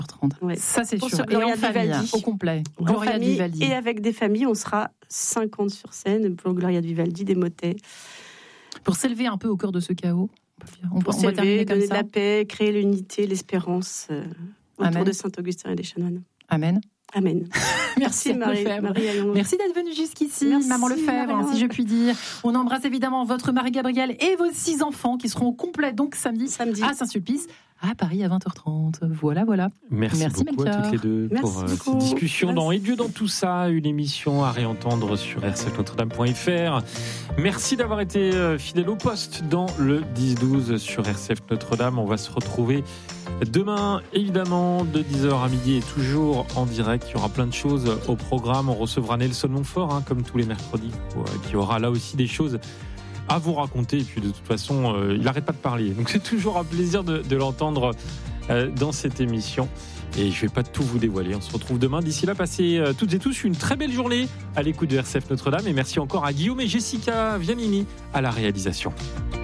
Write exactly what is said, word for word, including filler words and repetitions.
trente. Ouais. Ça, c'est Pour sûr. ce Gloria Et en famille, Vivaldi. au complet. En Gloria famille Vivaldi. et avec des familles, on sera cinquante sur scène pour Gloria Vivaldi, des motets. Pour s'élever un peu au cœur de ce chaos, on, peut dire. on, Pour on va terminer s'élever, comme donner ça. de la paix, créer l'unité, l'espérance euh, autour Amen. de Saint-Augustin et des chanoines. Amen. Amen. Merci, Marie, Lefebvre. Marie Aillon. Merci d'être venue jusqu'ici, Merci, Maman Lefebvre, Marie. si je puis dire. On embrasse évidemment votre Marie-Gabrielle et vos six enfants qui seront au complet donc samedi, Samedi. à Saint-Sulpice, à Paris à vingt heures trente. Voilà, voilà. Merci, Merci, beaucoup Melchior. à toutes les deux Merci pour euh, beaucoup. cette discussion dans Merci. Et Dieu dans tout ça, une émission à réentendre sur r c f notre dame point f r. Merci d'avoir été euh, fidèle au poste dans le dix douze sur R C F Notre-Dame. On va se retrouver demain, évidemment, de dix heures à midi et toujours en direct. Il y aura plein de choses au programme. On recevra Nelson Montfort, hein, comme tous les mercredis, qui aura là aussi des choses à vous raconter. Et puis de toute façon, euh, il n'arrête pas de parler. Donc c'est toujours un plaisir de, de l'entendre euh, dans cette émission. Et je ne vais pas tout vous dévoiler. On se retrouve demain. D'ici là, passez euh, toutes et tous une très belle journée à l'écoute de R C F Notre-Dame. Et merci encore à Guillaume et Jessica Vianini à la réalisation.